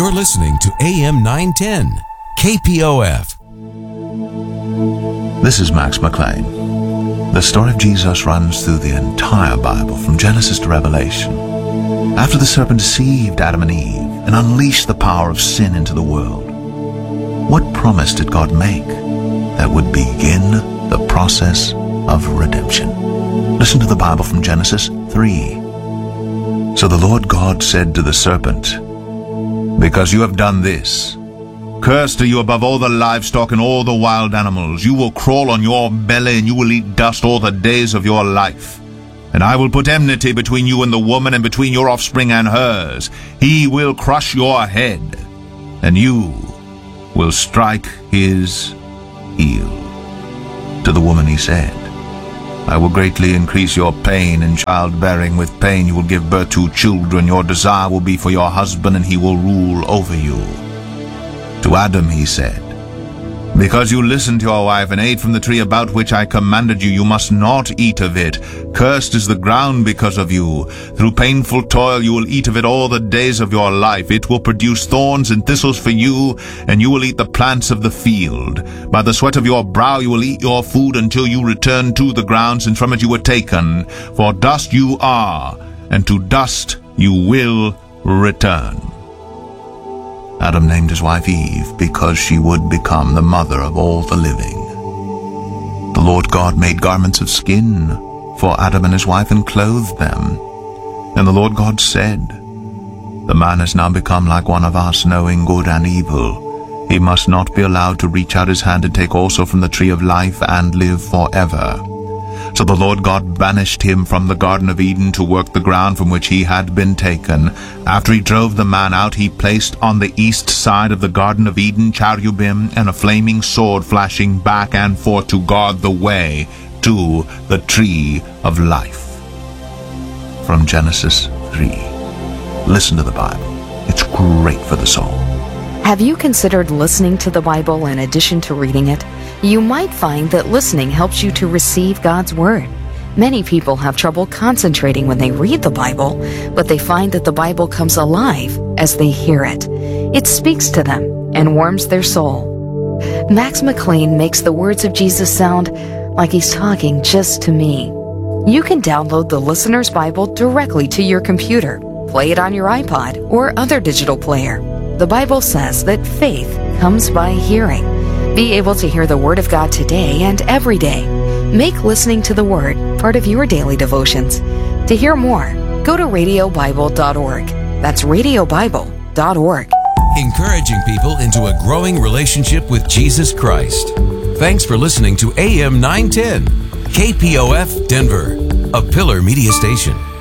You're listening to AM 910, KPOF. This is Max McLean. The story of Jesus runs through the entire Bible, from Genesis to Revelation. After the serpent deceived Adam and Eve and unleashed the power of sin into the world, what promise did God make that would begin the process of redemption? Listen to the Bible from Genesis 3. So the Lord God said to the serpent, "Because you have done this, cursed are you above all the livestock and all the wild animals. You will crawl on your belly, and you will eat dust all the days of your life. And I will put enmity between you and the woman, and between your offspring and hers. He will crush your head, and you will strike his heel." To the woman he said, "I will greatly increase your pain in childbearing. With pain you will give birth to children. Your desire will be for your husband, and he will rule over you." To Adam he said, "Because you listened to your wife and ate from the tree about which I commanded you, you must not eat of it. Cursed is the ground because of you. Through painful toil you will eat of it all the days of your life. It will produce thorns and thistles for you, and you will eat the plants of the field. By the sweat of your brow you will eat your food until you return to the ground, since from it you were taken. For dust you are, and to dust you will return." Adam named his wife Eve because she would become the mother of all the living. The Lord God made garments of skin for Adam and his wife and clothed them. And the Lord God said, "The man has now become like one of us, knowing good and evil. He must not be allowed to reach out his hand and take also from the tree of life and live forever." So the Lord God banished him from the Garden of Eden to work the ground from which he had been taken. After he drove the man out, he placed on the east side of the Garden of Eden cherubim and a flaming sword flashing back and forth to guard the way to the tree of life. From Genesis 3. Listen to the Bible. It's great for the soul. Have you considered listening to the Bible in addition to reading it? You might find that listening helps you to receive God's Word. Many people have trouble concentrating when they read the Bible, but they find that the Bible comes alive as they hear it. It speaks to them and warms their soul. Max McLean makes the words of Jesus sound like he's talking just to me. You can download the Listener's Bible directly to your computer, play it on your iPod or other digital player. The Bible says that faith comes by hearing. Be able to hear the Word of God today and every day. Make listening to the Word part of your daily devotions. To hear more, go to radiobible.org. That's radiobible.org. Encouraging people into a growing relationship with Jesus Christ. Thanks for listening to AM 910, KPOF Denver, a Pillar Media Station.